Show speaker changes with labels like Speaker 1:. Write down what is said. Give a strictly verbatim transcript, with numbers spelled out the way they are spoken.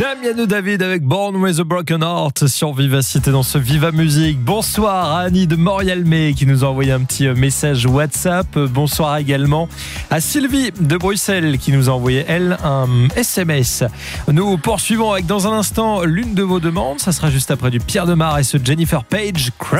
Speaker 1: Damiano David avec Born with a Broken Heart sur Vivacité dans ce Viva Musique. Bonsoir à Annie de Morialmé qui nous a envoyé un petit message WhatsApp. Bonsoir également à Sylvie de Bruxelles qui nous a envoyé, elle, un S M S. Nous poursuivons avec dans un instant l'une de vos demandes. Ça sera juste après du Pierre Demar et ce Jennifer Page.